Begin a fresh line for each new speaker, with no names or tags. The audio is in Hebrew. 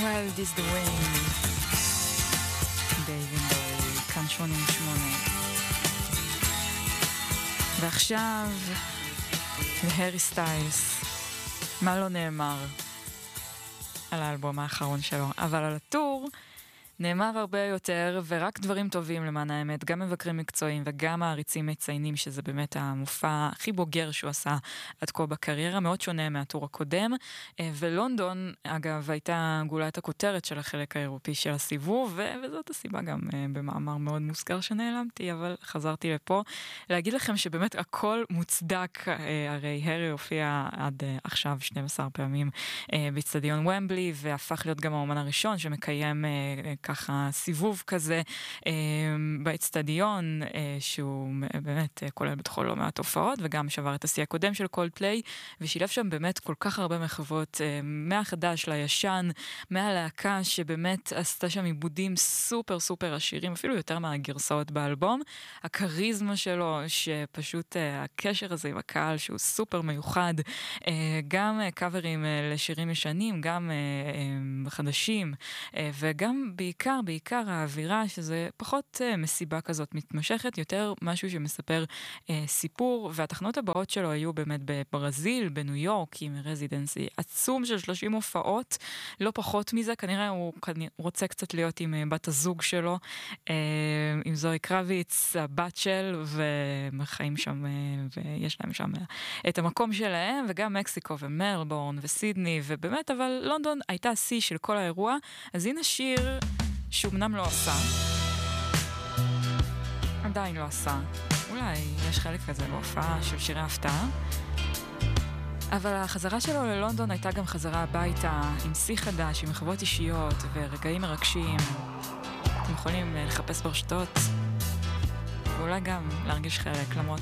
Wild is the wind. דייווין בואי, כאן 88. ועכשיו, להרי סטיילס. מה לא נאמר על האלבום האחרון שלו, אבל על הטור נאמר הרבה יותר, ורק דברים טובים למען האמת, גם מבקרים מקצועיים וגם העריצים מציינים שזה באמת המופע הכי בוגר שהוא עשה עד כה בקריירה, מאוד שונה מהטור הקודם, ולונדון אגב הייתה גולת הכותרת של החלק האירופי של הסיבוב, וזאת הסיבה גם במאמר מאוד מוזכר שנעלמתי, אבל חזרתי לפה להגיד לכם שבאמת הכל מוצדק, הרי הרי הופיע עד עכשיו 12 פעמים באצטדיון ומבלי, והפך להיות גם האומן הראשון שמקיים ככה סיבוב כזה באצטדיון, שהוא באמת כולל בתוכו לא מעט הופעות, וגם שבר את השיא הקודם של קולדפליי, ושילב שם באמת כל כך הרבה מחוות, מהחדש לישן, מהלהקה שבאמת עשתה שם עיבודים סופר סופר עשירים, אפילו יותר מהגרסאות באלבום, הקריזמה שלו, שפשוט הקשר הזה עם הקהל, שהוא סופר מיוחד, גם קאברים לשירים ישנים, גם חדשים, וגם בעיקר האווירה, שזה פחות מסיבה כזאת מתמשכת, יותר משהו שמספר סיפור, והתחנות הבאות שלו היו באמת בברזיל, בניו יורק, עם רזידנסי עצום של 30 הופעות, לא פחות מזה, כנראה הוא רוצה קצת להיות עם בת הזוג שלו, עם זוהי קרביץ, הבת של, וחיים שם, ויש להם שם את המקום שלהם, וגם מקסיקו ומלבורן וסידני, ובאמת, אבל לונדון הייתה השיא של כל האירוע, אז הנה שיר שאומנם לא עשה, עדיין לא עשה, אולי יש חלק כזה בהופעה של שירי הפתעה, אבל החזרה שלו ללונדון הייתה גם חזרה הביתה, עם שיא חדש, עם מחוות אישיות ורגעים מרגשים. אתם יכולים לחפש ברשתות, ואולי גם להרגיש חלק, למרות